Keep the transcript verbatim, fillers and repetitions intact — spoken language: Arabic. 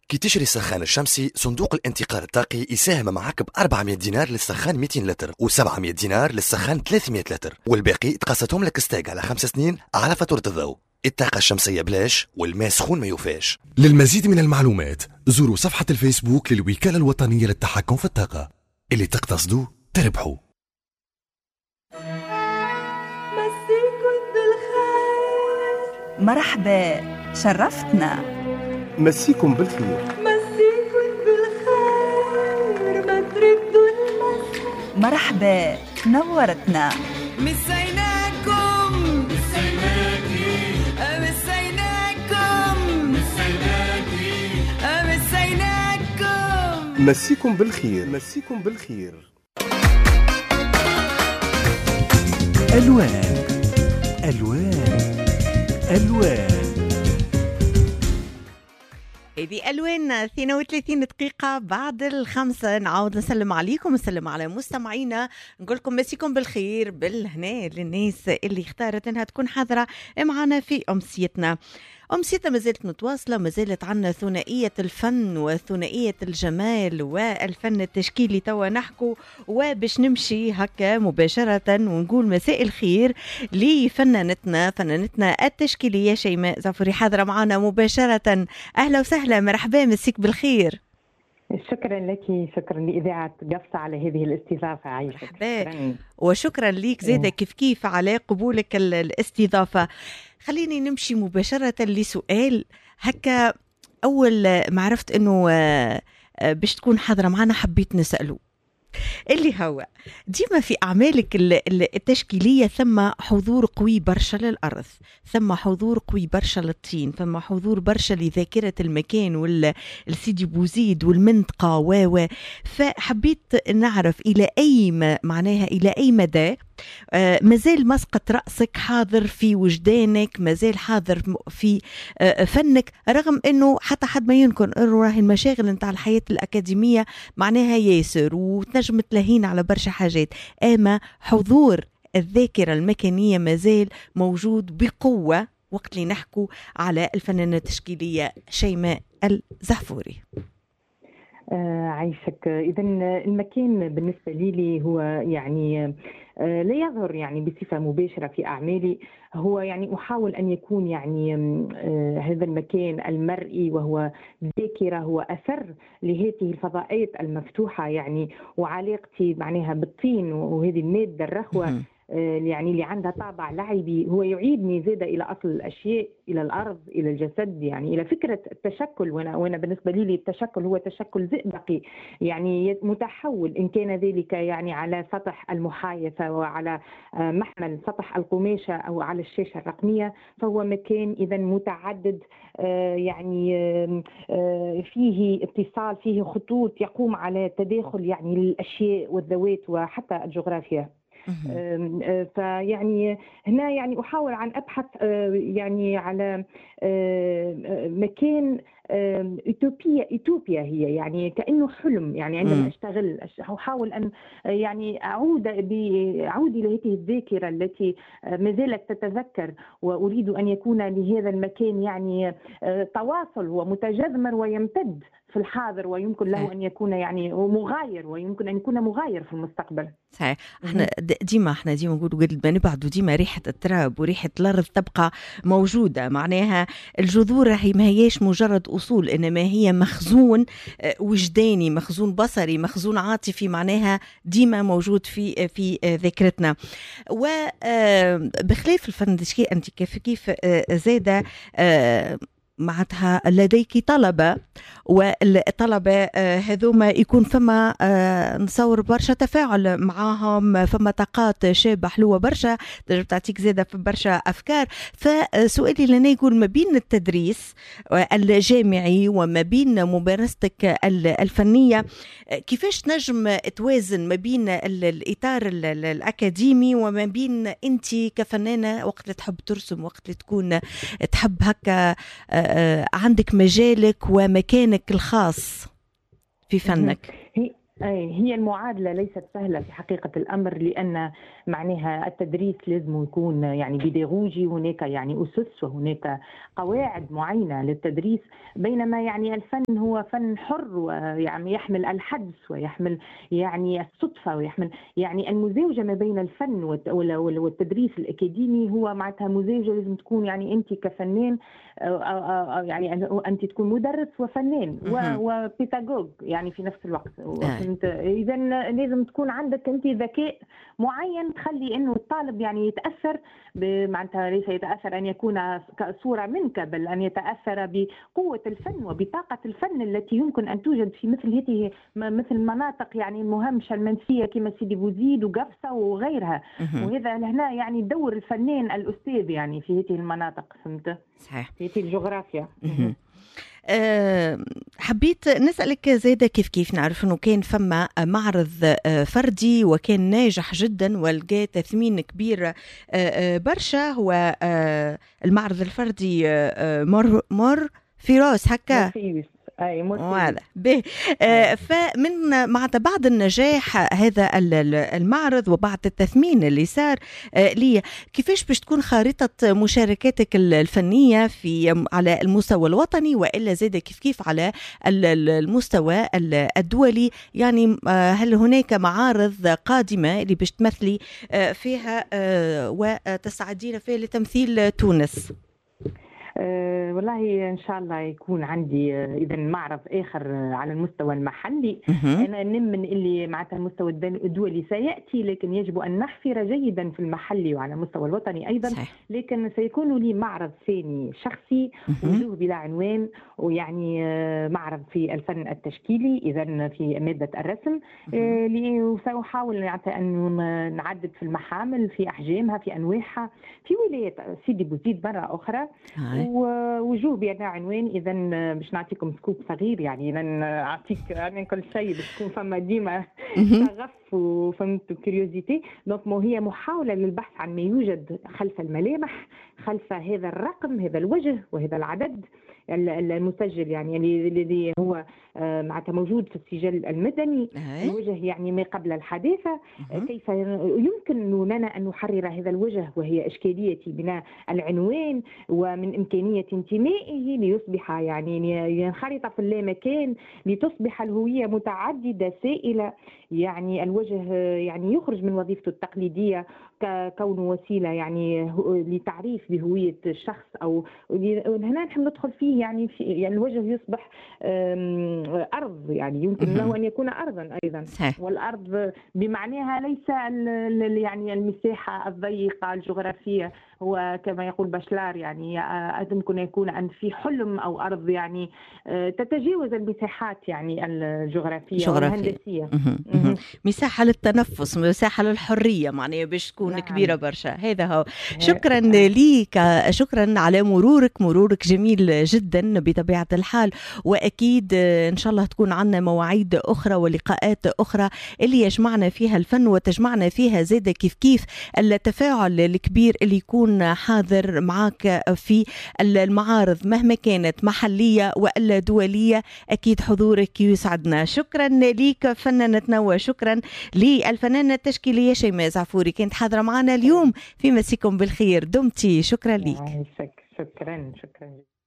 كي تشري السخان الشمسي صندوق الانتقال الطاقي يساهم معك ب أربعمية دينار للسخان مئتين لتر و700 دينار للسخان ثلاثمية لتر، والباقي تقسطهم لك ستاق على خمس سنين على فاتورة الضوء. الطاقة الشمسية بلاش والماء سخون ما يوفاش. للمزيد من المعلومات زوروا صفحة الفيسبوك للوكالة الوطنية للتحكم في الطاقة. اللي تقتصدوا تربحوا. مسيكم بالخير. مرحبا، شرفتنا. مسيكم بالخير. مسيكم بالخير، ما تردوا المسا. مرحبا، نورتنا. مسيناكم مسيناكي مسيناكم مسيناكي مسيناكم. مسيكم بالخير. مسيكم بالخير. ألوان ألوان ألوان. هذه ألوان. اثنين وثلاثين دقيقة بعد الخمسة نعاود نسلم عليكم، نسلم على مستمعينا، نقول لكم مسيكم بالخير بالهنا للناس اللي اختارت انها تكون حاضرة معنا في أمسيتنا. أمسيتنا ما زالت متواصلة، ما زالت عنا ثنائية الفن وثنائية الجمال والفن التشكيلي توا نحكو، وباش نمشي هكا مباشرة ونقول مساء الخير لفنانتنا فنانتنا التشكيلية شيماء زعفوري حاضرة معنا مباشرة. أهلا وسهلا، مرحبا، مسيك بالخير. شكرا لك، شكرا لإذاعة قفصة على هذه الاستضافة. عايشة شكرا. وشكرا ليك زيادة كيف كيف على قبولك الاستضافة. خليني نمشي مباشرة لسؤال هكا. أول ما عرفت أنه باش تكون حاضرة معنا حبيت نسأله اللي هو ديما في أعمالك التشكيلية ثم حضور قوي برشا للأرض، ثم حضور قوي برشا للطين، ثم حضور برشا لذاكرة المكان والسيدي بوزيد والمنطقة و فحبيت نعرف إلى أي معناها إلى أي مدى آه مازال مسقط رأسك حاضر في وجدانك، مازال حاضر في آه فنك، رغم أنه حتى حد ما ينكر أنه راهي المشاغل نتاع الحياة الأكاديمية معناها ياسر وتنجم تلهين على برشا حاجات، أما حضور الذاكرة المكانية مازال موجود بقوة وقت اللي نحكو على الفنانة التشكيلية شيماء الزعفوري. آه عايشك. إذا المكان بالنسبة لي هو يعني آه لا يظهر يعني بصفة مباشرة في أعمالي، هو يعني أحاول أن يكون يعني آه هذا المكان المرئي وهو ذاكرة، هو أثر لهذه الفضاءات المفتوحة يعني، وعلاقتي معناها بالطين وهذه المادة الرخوة يعني اللي عندها طابع لعبي، هو يعيدني زيادة إلى أصل الأشياء، إلى الأرض، إلى الجسد، يعني إلى فكرة التشكل. وأنا, وأنا بالنسبة لي التشكل هو تشكل زئبقي يعني متحول، إن كان ذلك يعني على سطح المحايثة وعلى محمل سطح القماشة أو على الشاشة الرقمية، فهو مكان إذا متعدد يعني فيه اتصال، فيه خطوط يقوم على تداخل يعني الأشياء والذوات وحتى الجغرافيا. فيعني هنا يعني أحاول عن أبحث يعني على مكان أوتوبيا أوتوبيا هي يعني كأنه حلم، يعني عندما أشتغل أحاول أن يعني أعود أعود إلى هذه الذاكرة التي ما زالت تتذكر، وأريد أن يكون لهذا المكان يعني تواصل ومتجذر ويمتد في الحاضر، ويمكن له أن يكون يعني مغاير، ويمكن أن يكون مغاير في المستقبل. صحيح. احنا ديما احنا ديما نقولوا قبل ما نبعدوا ديما ريحة التراب وريحة الأرض تبقى موجودة، معناها الجذور هي ما هيش مجرد أصول، إنما هي مخزون وجداني، مخزون بصري، مخزون عاطفي، معناها ديما موجود في في ذاكرتنا. وبخلاف الفن التشكيلي أنت كيف كيف زادة معناتها لديك طلبة، والطلبة هذوما يكون فما نصور برشا تفاعل معاهم، فما طاقات شابة حلوة برشا تجرب تعطيك زادة في برشا أفكار. فسؤالي لنا يقول ما بين التدريس الجامعي وما بين ممارستك الفنية كيفاش تنجم توازن ما بين الإطار الأكاديمي وما بين أنت كفنانة وقت تحب ترسم، وقت تكون تحب هكا عندك مجالك ومكانك الخاص في فنك؟ أي هي المعادلة ليست سهلة في حقيقة الأمر، لأن معناها التدريس لازم يكون يعني بيداغوجي، هناك يعني أسس وهناك قواعد معينة للتدريس، بينما يعني الفن هو فن حر ويعني يحمل الحدس ويحمل يعني الصدفة ويحمل يعني المزاوجة ما بين الفن والتدريس الأكاديمي. هو معناتها مزاوجة لازم تكون يعني أنت كفنان يعني أنت تكون مدرس وفنان وبيتاغوج يعني في نفس الوقت. إذا لازم تكون عندك أنت ذكاء معين تخلي إنه الطالب يعني يتأثر، معناتها ليس يتأثر أن يكون صورة منك، بل أن يتأثر بقوة الفن وبطاقة الفن التي يمكن أن توجد في مثل هذه مثل مناطق يعني المهمشة المنسية كما سيدي بوزيد وقفصة وغيرها. وهذا هنا يعني دور الفنان الأستاذ يعني في هذه المناطق، فهمت؟ صحيح. في هذه الجغرافيا. أه حبيت نسألك زيادة، كيف كيف نعرف أنه كان فما معرض فردي وكان ناجح جدا ولقى تثمين كبير برشا، هو المعرض الفردي مر مر في راس هكا اي واضح به. آه فمن مع بعد النجاح هذا المعرض وبعد التثمين اللي صار آه لي، كيفاش باش تكون خارطة مشاركاتك الفنية في على المستوى الوطني والا زاد كيف كيف على المستوى الدولي؟ يعني آه هل هناك معارض قادمة اللي باش تمثلي آه فيها آه وتسعدين فيها لتمثيل تونس؟ أه والله إن شاء الله يكون عندي إذا معرض آخر على المستوى المحلي. أنا نمن اللي معناتها المستوى الدولي سيأتي، لكن يجب أن نحفر جيدا في المحلي وعلى المستوى الوطني أيضا. صحيح. لكن سيكون لي معرض ثاني شخصي وجوه بلا عنوان، ويعني معرض في الفن التشكيلي إذا في مادة الرسم. أه وسأحاول يعني أن نعدد في المحامل في أحجامها في أنواعها في ولاية سيدي بوزيد مرة أخرى. ووجوه بلا عنوان. إذا باش نعطيكم سكوب صغير، يعني لن أعطيك يعني كل شيء باش تكون فما ديما شغف وفهمت كيوريوزيتي. دونك هي محاولة للبحث عن ما يوجد خلف الملامح، خلف هذا الرقم، هذا الوجه وهذا العدد المسجل يعني الذي هو معناتها موجود في السجل المدني. الوجه يعني ما قبل الحداثة. كيف يمكن لنا أن نحرر هذا الوجه وهي إشكالية بناء العنوان، ومن إمكانية انتمائه ليصبح يعني ينخرط في اللامكان، لتصبح الهوية متعددة سائلة. يعني الوجه يعني يخرج من وظيفته التقليدية ككون وسيلة يعني لتعريف بهوية الشخص، أو هنا نحن ندخل فيه يعني, في يعني الوجه يصبح أرض، يعني يمكن له أن يكون أرضا أيضا. والأرض بمعناها ليس يعني المساحة الضيقة الجغرافية، هو كما يقول باشلار يعني يمكن يكون أن في حلم أو أرض يعني تتجاوز المساحات يعني الجغرافية والهندسية. مساحة للتنفس، مساحة للحرية، معناها باش تكون نعم. كبيرة برشا. هذا هو. شكرا ليك، شكرا على مرورك، مرورك جميل جدا بطبيعة الحال، وأكيد إن شاء الله تكون عنا مواعيد أخرى ولقاءات أخرى اللي يجمعنا فيها الفن وتجمعنا فيها زيادة كيف كيف التفاعل الكبير اللي يكون حاضر معك في المعارض مهما كانت محلية وإلا دولية. أكيد حضورك يسعدنا. شكرا ليك فنانتنا، وشكرا للفنانة التشكيلية شيماء زعفوري كانت حاضرة معنا اليوم في مسيكم بالخير. دمتي. شكرا ليك. شكرا شكرا.